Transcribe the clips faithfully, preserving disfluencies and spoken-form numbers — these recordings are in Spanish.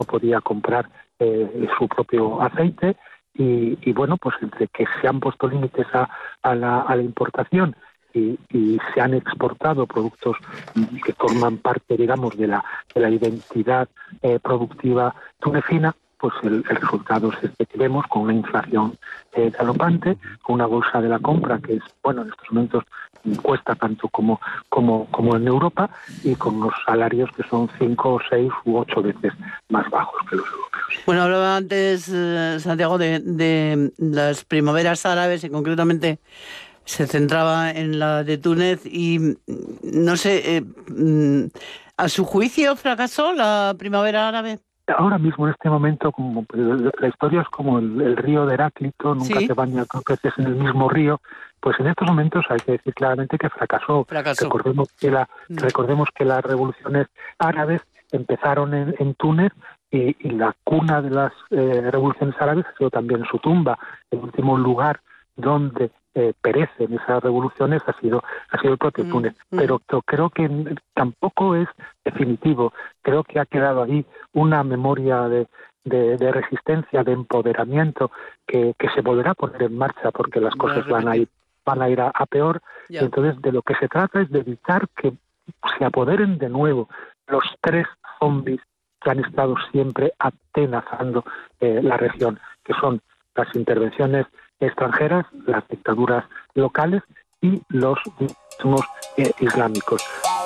no podía comprar eh, su propio aceite y, y bueno, pues entre que se han puesto límites a, a, la, a la importación y, y se han exportado productos que forman parte, digamos, de la, de la identidad eh, productiva tunecina, pues el, el resultado es este que vemos, con una inflación eh, galopante, con una bolsa de la compra que es, bueno, en estos momentos cuesta tanto como, como, como en Europa, y con unos salarios que son cinco, seis u ocho veces más bajos que los europeos. Bueno, hablaba antes, eh, Santiago, de, de las primaveras árabes y concretamente se centraba en la de Túnez y no sé, eh, ¿a su juicio fracasó la primavera árabe? Ahora mismo, en este momento, como la historia es como el, el río de Heráclito, nunca ¿Sí? se baña con peces en el mismo río, pues en estos momentos hay que decir claramente que fracasó. Fracasó. Recordemos que, la, recordemos que las revoluciones árabes empezaron en, en Túnez y, y la cuna de las eh, revoluciones árabes ha sido también su tumba. El último lugar donde eh, perecen esas revoluciones ha sido ha sido el propio Mm, Túnez, mm. pero yo creo que tampoco es definitivo. Creo que ha quedado ahí una memoria de, de, de resistencia, de empoderamiento que, que se volverá a poner en marcha porque las Voy a cosas van a ir van a ir a, a peor. Ya. Y entonces de lo que se trata es de evitar que se apoderen de nuevo los tres zombies que han estado siempre atenazando eh, la región, que son las intervenciones extranjeras, las dictaduras locales y los mismos eh, islámicos.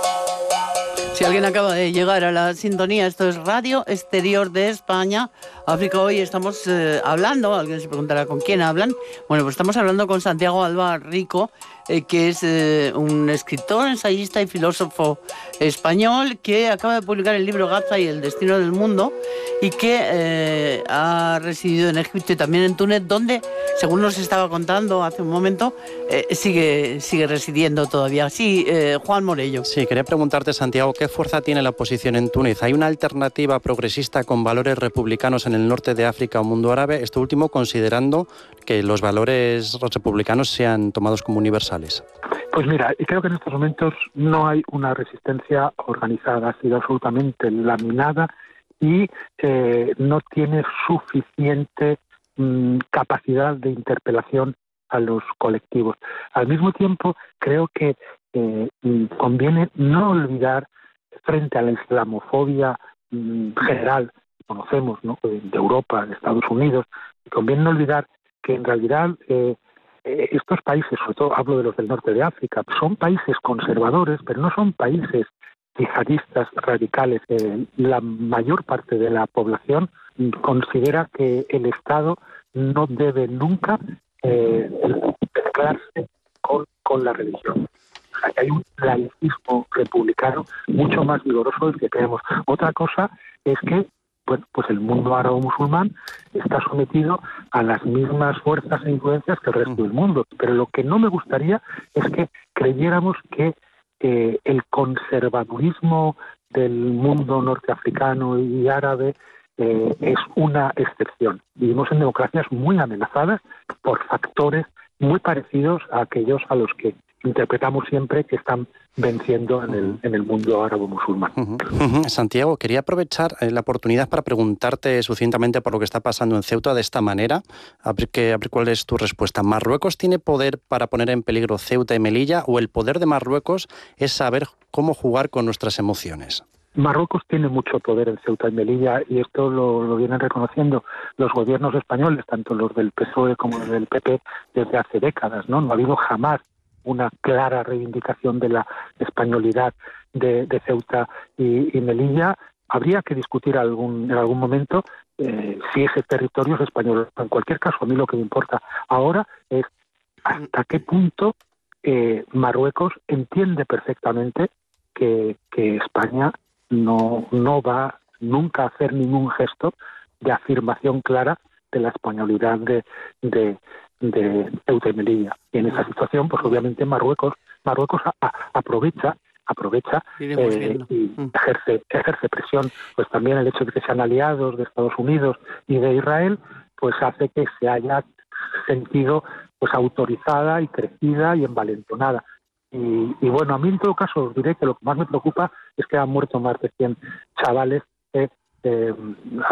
Si alguien acaba de llegar a la sintonía, esto es Radio Exterior de España, África Hoy. Estamos eh, hablando, alguien se preguntará con quién hablan. Bueno, pues estamos hablando con Santiago Alba Rico, eh, que es eh, un escritor, ensayista y filósofo español que acaba de publicar el libro Gaza y el destino del mundo y que eh, ha residido en Egipto y también en Túnez, donde, según nos estaba contando hace un momento, eh, sigue, sigue residiendo todavía. Sí, eh, Juan Morello. Sí, quería preguntarte, Santiago, ¿qué fuerza tiene la oposición en Túnez? ¿Hay una alternativa progresista con valores republicanos en el norte de África o mundo árabe? Esto último considerando que los valores republicanos sean tomados como universales. Pues mira, creo que en estos momentos no hay una resistencia organizada, ha sido absolutamente laminada y eh, no tiene suficiente mmm, capacidad de interpelación a los colectivos. Al mismo tiempo, creo que eh, conviene no olvidar, frente a la islamofobia mmm, general que conocemos, ¿no?, de Europa, de Estados Unidos, conviene no olvidar que en realidad eh, eh, estos países, sobre todo hablo de los del norte de África, son países conservadores, pero no son países yihadistas radicales. Eh, la mayor parte de la población considera que el Estado no debe nunca eh, mezclarse con, con la religión. O sea, que hay un laicismo republicano mucho más vigoroso del que creemos. Otra cosa es que, bueno, pues el mundo árabe-musulmán está sometido a las mismas fuerzas e influencias que el resto del mundo. Pero lo que no me gustaría es que creyéramos que eh, el conservadurismo del mundo norteafricano y árabe eh, es una excepción. Vivimos en democracias muy amenazadas por factores muy parecidos a aquellos a los que interpretamos siempre que están venciendo en el, en el mundo árabe-musulmán. Uh-huh. Uh-huh. Santiago, quería aprovechar eh, la oportunidad para preguntarte sucintamente por lo que está pasando en Ceuta de esta manera. A ver, que, a ver cuál es tu respuesta. ¿Marruecos tiene poder para poner en peligro Ceuta y Melilla, o el poder de Marruecos es saber cómo jugar con nuestras emociones? Marruecos tiene mucho poder en Ceuta y Melilla y esto lo, lo vienen reconociendo los gobiernos españoles, tanto los del P S O E como los del P P, desde hace décadas, ¿no? No ha habido jamás una clara reivindicación de la españolidad de, de Ceuta y, y Melilla. Habría que discutir algún, en algún momento eh, si ese territorio es español. En cualquier caso, a mí lo que me importa ahora es hasta qué punto eh, Marruecos entiende perfectamente que, que España no, no va nunca a hacer ningún gesto de afirmación clara de la españolidad de, de, de Ceuta y Melilla. Y en esa situación, pues obviamente Marruecos, Marruecos a, a, aprovecha aprovecha eh, y ejerce, ejerce presión. Pues también el hecho de que sean aliados de Estados Unidos y de Israel, pues hace que se haya sentido pues autorizada y crecida y envalentonada. Y, y bueno, a mí en todo caso os diré que lo que más me preocupa es que han muerto más de cien chavales eh, eh,